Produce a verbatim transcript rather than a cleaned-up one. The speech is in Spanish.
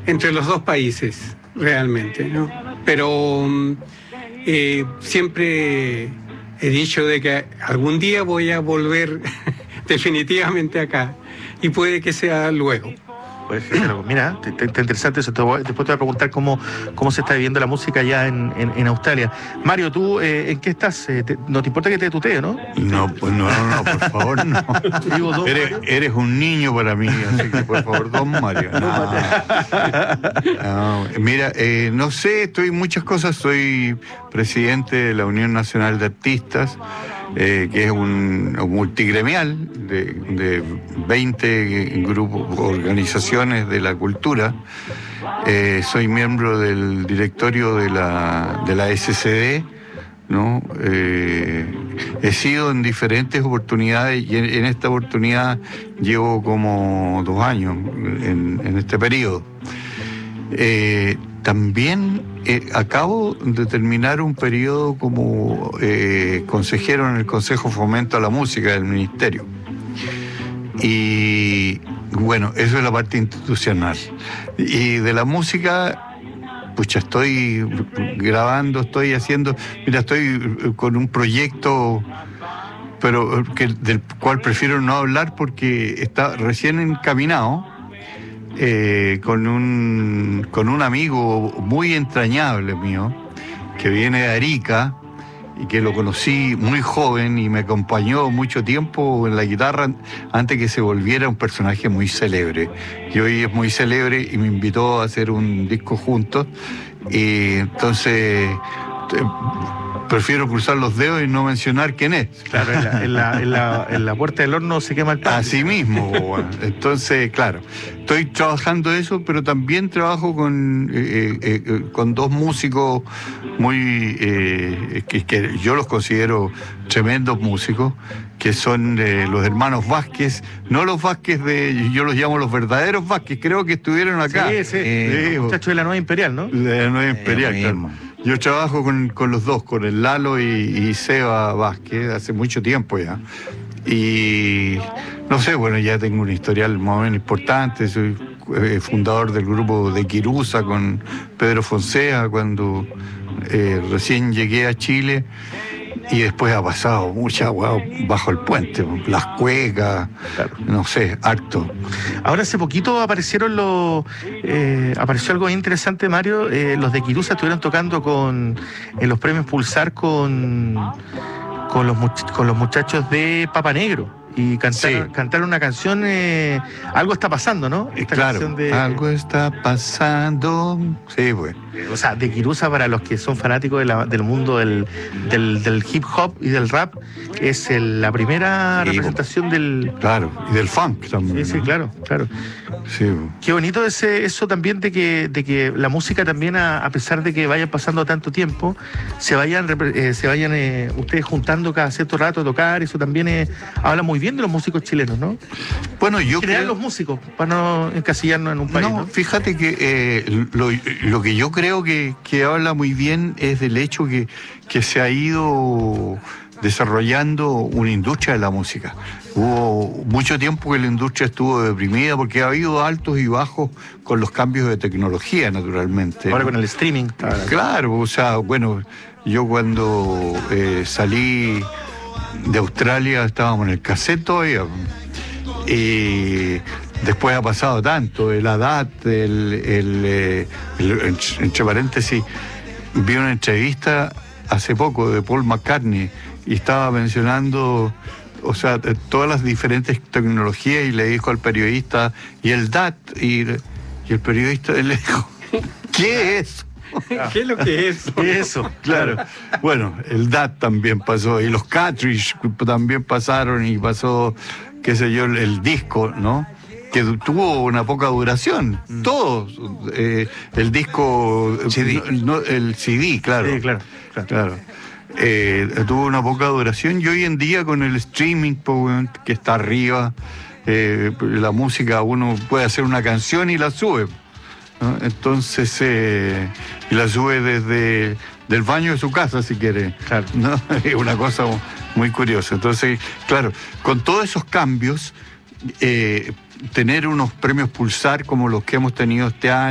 entre los dos países, realmente, ¿no? Pero eh, siempre he dicho de que algún día voy a volver definitivamente acá, y puede que sea luego. Pues, mira, está interesante eso. Después te voy a preguntar cómo, cómo se está viviendo la música allá en, en, en Australia. Mario, ¿tú eh, en qué estás? Eh, te, ¿No te importa que te tutee, no? No, pues no, no, no, por favor, no. Digo, don eres, eres un niño para mí, así que por favor, don Mario. No. No, mira, eh, no sé, estoy en muchas cosas. Soy presidente de la Unión Nacional de Artistas, eh, que es un, un multigremial de, de veinte grupos, organizaciones de la cultura. Eh, soy miembro del directorio de la, de la S C D, ¿no? Eh, he sido en diferentes oportunidades y en, en esta oportunidad llevo como dos años en, en este periodo. Eh, también eh, acabo de terminar un periodo como eh, consejero en el Consejo Fomento a la Música del Ministerio. Y bueno, eso es la parte institucional. Y de la música, pucha, estoy grabando, estoy haciendo, mira, estoy con un proyecto, pero que, del cual prefiero no hablar porque está recién encaminado, eh, con un, con un amigo muy entrañable mío, que viene de Arica, y que lo conocí muy joven y me acompañó mucho tiempo en la guitarra antes que se volviera un personaje muy célebre. Y hoy es muy célebre y me invitó a hacer un disco juntos. Y entonces prefiero cruzar los dedos y no mencionar quién es. Claro, en la, en la, en la, en la puerta del horno se quema el pan. Así mismo, bueno. Entonces, claro, estoy trabajando eso, pero también trabajo con, eh, eh, con dos músicos muy, eh, que, que yo los considero tremendos músicos, que son eh, los hermanos Vázquez, no los Vázquez de, yo los llamo los verdaderos Vázquez, creo que estuvieron acá. Sí, sí, eh, los muchachos de la Nueva Imperial, ¿no? De la Nueva Imperial, Eh, claro. Yo trabajo con, con los dos, con el Lalo y, y Seba Vázquez, hace mucho tiempo ya. Y no sé, bueno, ya tengo un historial más o menos importante, soy eh, fundador del grupo de Quirusa con Pedro Fonseca cuando eh, recién llegué a Chile. Y después ha pasado mucha agua bajo el puente, las cuecas, claro. No sé, harto. Ahora hace poquito aparecieron los, eh, apareció algo interesante, Mario, eh, los de Quirusa estuvieron tocando con en los premios Pulsar con, con, los, con los muchachos de Papa Negro. Y cantaron, sí. cantaron una canción, eh, Algo está pasando, ¿no? Esta claro, canción de, algo está pasando. Sí, pues. O sea, de Quirusa, para los que son fanáticos de la, del mundo del, del, del hip hop y del rap, es el, la primera sí, representación del... Claro, y del funk también. Sí, sí, ¿no? claro, claro. Sí. Qué bonito ese, eso también de que, de que la música también, a, a pesar de que vaya pasando tanto tiempo, se vayan, eh, se vayan eh, ustedes juntando cada cierto rato a tocar. Eso también eh, habla muy bien de los músicos chilenos, ¿no? Bueno, yo creo... los músicos, para no encasillarnos en un país, ¿no? No, fíjate que eh, lo, lo que yo creo que, que habla muy bien es del hecho que, que se ha ido desarrollando una industria de la música. Hubo mucho tiempo que la industria estuvo deprimida porque ha habido altos y bajos con los cambios de tecnología, naturalmente. Ahora con el streaming. Claro, claro, o sea, bueno, yo cuando eh, salí de Australia estábamos en el cassette todavía. Y después ha pasado tanto, el A D A T, el, el, el, el, entre paréntesis, vi una entrevista hace poco de Paul McCartney y estaba mencionando, o sea, todas las diferentes tecnologías, y le dijo al periodista, y el D A T, y, y el periodista le dijo, ¿qué es? ¿Qué es lo que es? ¿Qué es eso? Claro. Bueno, el D A T también pasó, y los cartridge también pasaron, y pasó, qué sé yo, el, el disco, ¿no? Que tuvo una poca duración. Mm. Todos. Eh, el disco... C D. No, no, el C D, claro. Sí, claro. Claro. claro. Eh, tuvo una poca duración, y hoy en día con el streaming que está arriba, eh, la música, uno puede hacer una canción y la sube, ¿no? Entonces, eh, y la sube desde del baño de su casa, si quiere, claro. ¿no? Es una cosa muy curiosa. Entonces, claro, con todos esos cambios, eh, tener unos premios Pulsar como los que hemos tenido este año,